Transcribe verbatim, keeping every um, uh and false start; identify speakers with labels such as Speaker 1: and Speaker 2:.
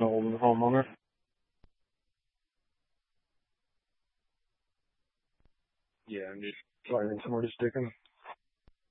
Speaker 1: old homeowner. Yeah, I'm just finding somewhere to stick them.